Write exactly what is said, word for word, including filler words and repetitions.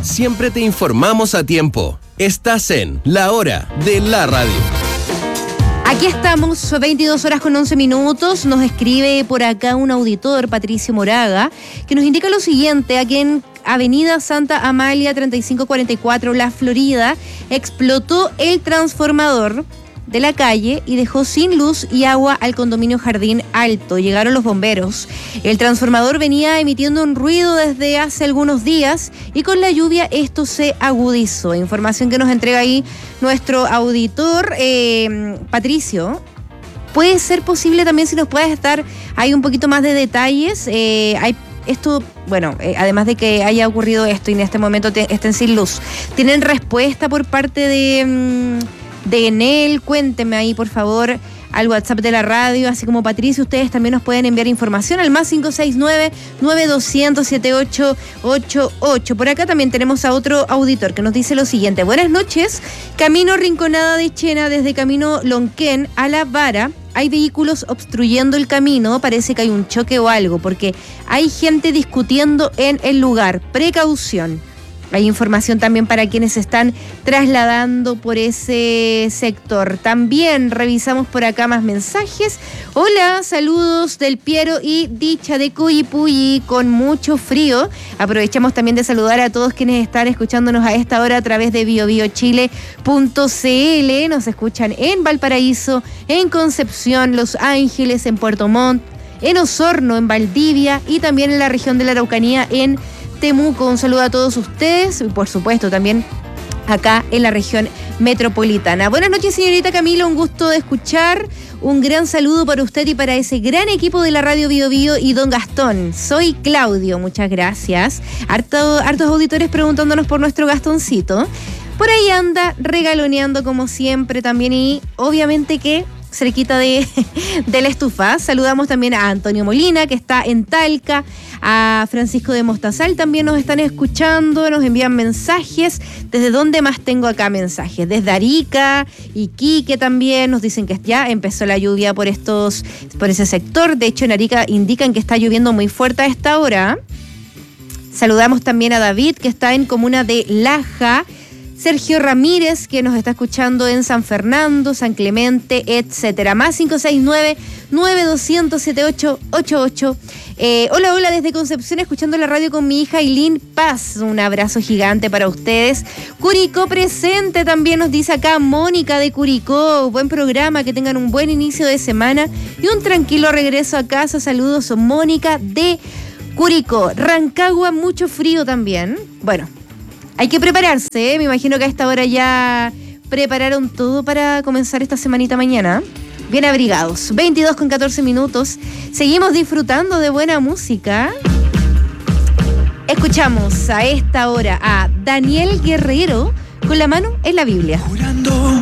siempre te informamos a tiempo. Estás en La Hora de la Radio. Aquí estamos, veintidós horas con once minutos. Nos escribe por acá un auditor, Patricio Moraga, que nos indica lo siguiente: aquí en Avenida Santa Amalia treinta y cinco cuarenta y cuatro, La Florida, explotó el transformador de la calle y dejó sin luz y agua al condominio Jardín Alto. Llegaron los bomberos. El transformador venía emitiendo un ruido desde hace algunos días y con la lluvia esto se agudizó. Información que nos entrega ahí nuestro auditor, eh, Patricio. Puede ser posible también si nos puedes dar ahí un poquito más de detalles. Eh, hay Esto, bueno, eh, además de que haya ocurrido esto y en este momento te, estén sin luz, ¿tienen respuesta por parte de... Mmm, de Enel? Cuénteme ahí, por favor, al WhatsApp de la radio, así como Patricio, ustedes también nos pueden enviar información al más cinco seis nueve, nueve dos cero cero, siete ocho ocho ocho. Por acá también tenemos a otro auditor que nos dice lo siguiente: buenas noches, camino Rinconada de Chena desde camino Lonquén a La Vara. Hay vehículos obstruyendo el camino, parece que hay un choque o algo, porque hay gente discutiendo en el lugar. Precaución. Hay información también para quienes se están trasladando por ese sector. También revisamos por acá más mensajes. Hola, saludos del Piero y Dicha de Cuyipulli, con mucho frío. Aprovechamos también de saludar a todos quienes están escuchándonos a esta hora a través de bio bio chile punto c l. Nos escuchan en Valparaíso, en Concepción, Los Ángeles, en Puerto Montt, en Osorno, en Valdivia y también en la región de la Araucanía, en Temuco. Un saludo a todos ustedes y por supuesto también acá en la región metropolitana. Buenas noches, señorita Camila, un gusto de escuchar. Un gran saludo para usted y para ese gran equipo de la radio Bio Bio y don Gastón. Soy Claudio, muchas gracias. Harto, hartos auditores preguntándonos por nuestro Gastoncito. Por ahí anda regaloneando como siempre también y obviamente que cerquita de, de la estufa. Saludamos también a Antonio Molina, que está en Talca, a Francisco de Mostazal también nos están escuchando, nos envían mensajes. ¿Desde dónde más tengo acá mensajes? Desde Arica, Iquique también, nos dicen que ya empezó la lluvia por estos, por ese sector. De hecho, en Arica indican que está lloviendo muy fuerte a esta hora. Saludamos también a David, que está en comuna de Laja. Sergio Ramírez, que nos está escuchando en San Fernando, San Clemente, etcétera. Más cinco seis nueve, nueve dos cero cero, siete ocho ocho ocho. Eh, hola, hola, desde Concepción, escuchando la radio con mi hija Ailín Paz. Un abrazo gigante para ustedes. Curicó presente también, nos dice acá Mónica de Curicó. Buen programa, que tengan un buen inicio de semana y un tranquilo regreso a casa. Saludos, Mónica de Curicó. Rancagua, mucho frío también. Bueno, hay que prepararse, ¿eh? Me imagino que a esta hora ya prepararon todo para comenzar esta semanita mañana. Bien abrigados. veintidós con catorce minutos. Seguimos disfrutando de buena música. Escuchamos a esta hora a Daniel Guerrero con La Mano en la Biblia.